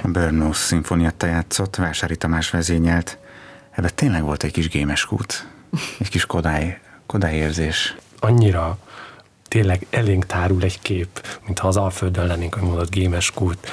A Brno szimfóniát játszott, Vásári Tamás vezényelt. Ebben tényleg volt egy kis gémeskút, egy kis Kodály érzés. Annyira tényleg elénk tárul egy kép, mintha az Alföldön lennénk, hogy mondott gémeskút,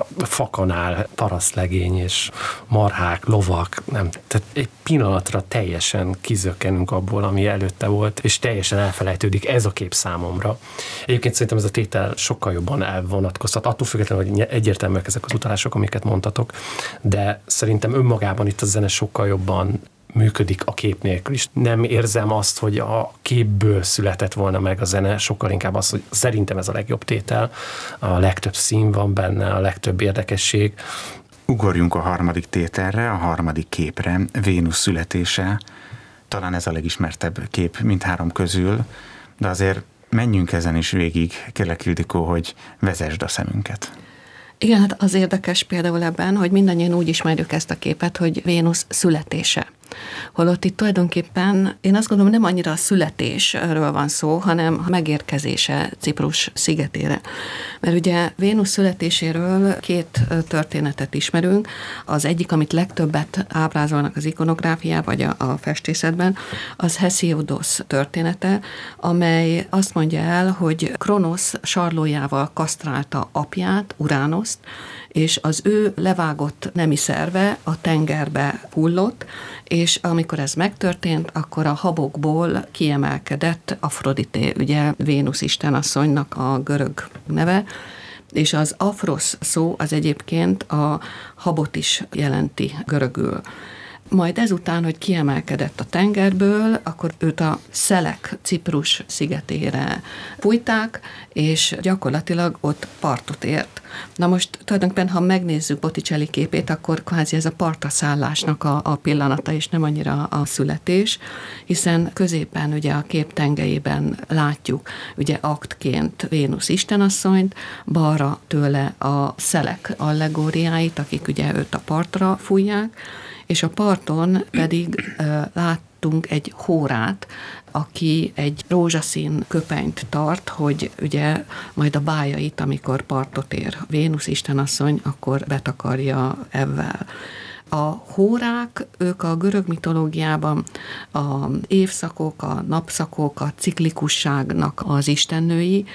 fakanál, parasztlegény és marhák, lovak, nem. Tehát egy pillanatra teljesen kizökkenünk abból, ami előtte volt, és teljesen elfelejtődik ez a kép számomra. Egyébként szerintem ez a tétel sokkal jobban elvonatkoztat, attól függetlenül, hogy egyértelműek ezek az utalások, amiket mondtatok, de szerintem önmagában itt a zene sokkal jobban működik a kép nélkül is. Nem érzem azt, hogy a képből született volna meg a zene, sokkal inkább az, hogy szerintem ez a legjobb tétel, a legtöbb szín van benne, a legtöbb érdekesség. Ugorjunk a harmadik tételre, a harmadik képre, Vénusz születése. Talán ez a legismertebb kép mindhárom közül, de azért menjünk ezen is végig, kérlek Ildikó, hogy vezesd a szemünket. Igen, hát az érdekes például ebben, hogy mindannyian úgy ismerjük ezt a képet, hogy Vénusz születése. Holott itt tulajdonképpen én azt gondolom, nem annyira a születésről van szó, hanem a megérkezése Ciprus szigetére. Mert ugye Vénusz születéséről két történetet ismerünk. Az egyik, amit legtöbbet ábrázolnak az ikonográfiában, vagy a festészetben, az Hesziodosz története, amely azt mondja el, hogy Kronosz sarlójával kasztrálta apját, Uránoszt, és az ő levágott nemi szerve a tengerbe hullott, és amikor ez megtörtént, akkor a habokból kiemelkedett Afrodité, ugye Vénusz istenasszonynak a görög neve, és az afrosz szó az egyébként a habot is jelenti görögül. Majd ezután, hogy kiemelkedett a tengerből, akkor őt a Szelek Ciprus szigetére fújták, és gyakorlatilag ott partot ért. Na most tulajdonképpen, ha megnézzük Botticelli képét, akkor kvázi ez a partra szállásnak a pillanata, és nem annyira a születés, hiszen középen ugye a kép tengelyében látjuk ugye aktként Vénusz istenasszonyt, balra tőle a szelek allegóriáit, akik ugye őt a partra fújják, és a parton pedig láttunk egy hórát, aki egy rózsaszín köpenyt tart, hogy ugye majd a bájait, amikor partot ér Vénusz istenasszony, akkor betakarja ebben. A hórák, ők a görög mitológiában az évszakok, a napszakok, a ciklikusságnak az istennői,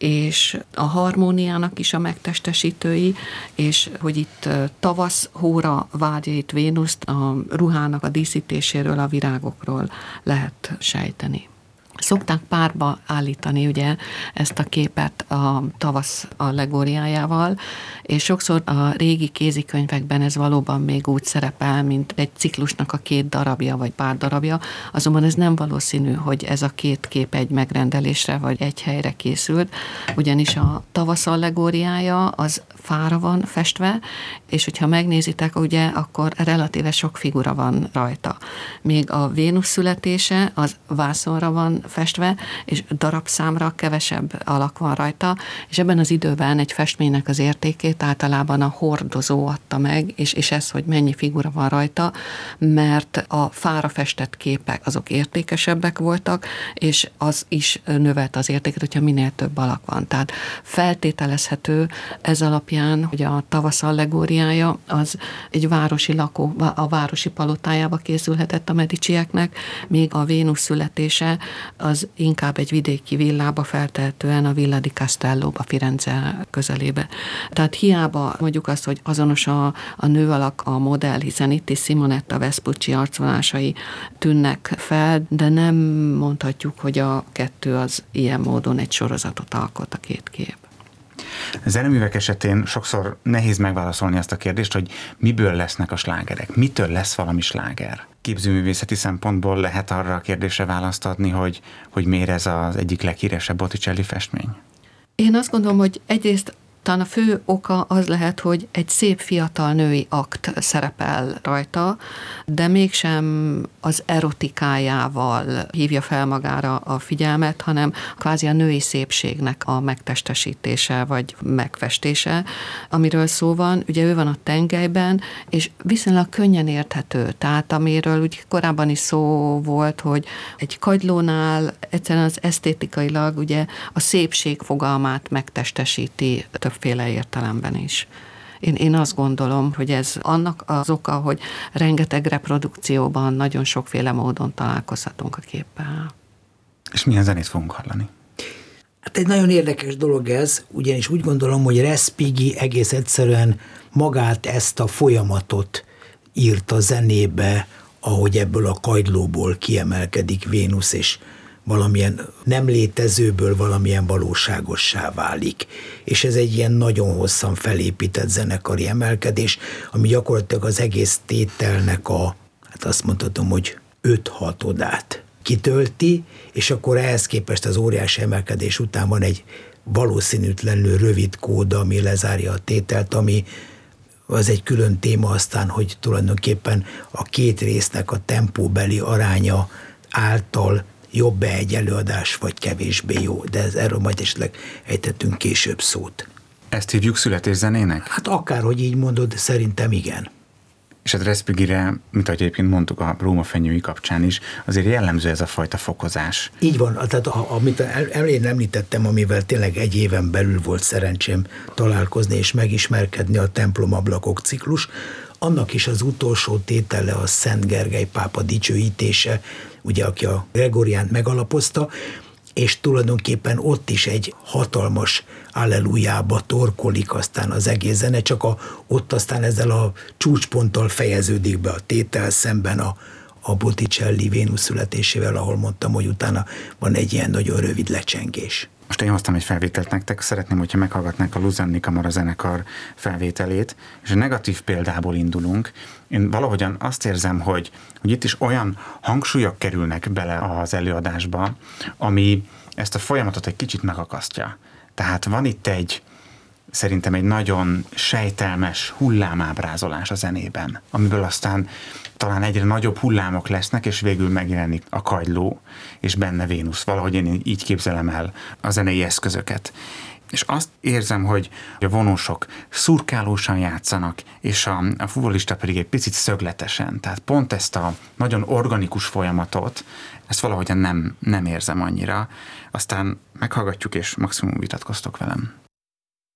és a harmóniának is a megtestesítői, és hogy itt tavasz hóra várja itt Vénuszt, a ruhának a díszítéséről, a virágokról lehet sejteni. Szokták párba állítani ugye ezt a képet a tavasz allegóriájával, és sokszor a régi kézikönyvekben ez valóban még úgy szerepel, mint egy ciklusnak a két darabja, vagy pár darabja, azonban ez nem valószínű, hogy ez a két kép egy megrendelésre, vagy egy helyre készült, ugyanis a tavasz allegóriája az fára van festve, és hogyha megnézitek, ugye, akkor relatíve sok figura van rajta. Még a Vénusz születése az vászonra van festve, és darabszámra kevesebb alak van rajta, és ebben az időben egy festménynek az értékét általában a hordozó adta meg, és ez, hogy mennyi figura van rajta, mert a fára festett képek azok értékesebbek voltak, és az is növelt az értéket, hogyha minél több alak van. Tehát feltételezhető ez alapján, hogy a tavasz allegóriája az egy városi lakó, a városi palotájába készülhetett a Medicieknek, míg a Vénusz születése az inkább egy vidéki villába, feltehetően a Villa di Castellóba, Firenze közelébe. Tehát hiába mondjuk azt, hogy azonos a nő alak, a modell, hiszen itt is Simonetta Vespucci arcvonásai tűnnek fel, de nem mondhatjuk, hogy a kettő az ilyen módon egy sorozatot alkot, a két kép. Zeneművek esetén sokszor nehéz megválaszolni azt a kérdést, hogy miből lesznek a slágerek, mitől lesz valami sláger. Képzőművészeti szempontból lehet arra a kérdésre választ adni, hogy miért ez az egyik leghíresebb Botticelli festmény? Én azt gondolom, hogy egyrészt talán a fő oka az lehet, hogy egy szép fiatal női akt szerepel rajta, de mégsem az erotikájával hívja fel magára a figyelmet, hanem kvázi a női szépségnek a megtestesítése vagy megfestése, amiről szó van. Ugye ő van a tengelyben, és viszonylag könnyen érthető. Tehát amiről úgy korábban is szó volt, hogy egy kagylónál egyszerűen az esztétikailag ugye a szépség fogalmát megtestesíti többféle értelemben is. Én azt gondolom, hogy ez annak az oka, hogy rengeteg reprodukcióban nagyon sokféle módon találkozhatunk a képpel. És milyen zenét fogunk hallani? Hát egy nagyon érdekes dolog ez, ugyanis úgy gondolom, hogy Respighi egész egyszerűen magát ezt a folyamatot írta zenébe, ahogy ebből a kagylóból kiemelkedik Vénusz, és valamilyen nem létezőből valamilyen valóságossá válik. És ez egy ilyen nagyon hosszan felépített zenekari emelkedés, ami gyakorlatilag az egész tételnek hát azt mondhatom, hogy 5/6 kitölti, és akkor ehhez képest az óriási emelkedés után van egy valószínűtlenül rövid kóda, ami lezárja a tételt, ami az egy külön téma aztán, hogy tulajdonképpen a két résznek a tempóbeli aránya által jobb-e egy előadás, vagy kevésbé jó, de erről majd esetleg ejtettünk később szót. Ezt hívjuk születészenének? Hát akárhogy így mondod, szerintem igen. És hát Respighire, mint ahogy egyébként mondtuk a Rómafenyői kapcsán is, azért jellemző ez a fajta fokozás. Így van, tehát amit elején említettem, amivel tényleg egy éven belül volt szerencsém találkozni és megismerkedni, a templomablakok ciklus, annak is az utolsó tétele a Szent Gergely pápa dicsőítése, ugye, aki a Gregoriánt megalapozta, és tulajdonképpen ott is egy hatalmas allelujába torkolik aztán az egész zene, csak ott aztán ezzel a csúcsponttal fejeződik be a tétel szemben a Botticelli Vénusz születésével, ahol mondtam, hogy utána van egy ilyen nagyon rövid lecsengés. Most én hoztam egy felvételt nektek, szeretném, hogyha meghallgatnák a Luzanni Kamara zenekar felvételét, és a negatív példából indulunk. Én valahogyan azt érzem, hogy itt is olyan hangsúlyok kerülnek bele az előadásba, ami ezt a folyamatot egy kicsit megakasztja. Tehát van itt szerintem egy nagyon sejtelmes hullámábrázolás a zenében, amiből aztán talán egyre nagyobb hullámok lesznek, és végül megjelenik a kagyló, és benne Vénusz. Valahogy én így képzelem el a zenei eszközöket. És azt érzem, hogy a vonósok szurkálósan játszanak, és a fuvolista pedig egy picit szögletesen. Tehát pont ezt a nagyon organikus folyamatot, ezt valahogyan nem érzem annyira. Aztán meghallgatjuk, és maximum vitatkoztok velem.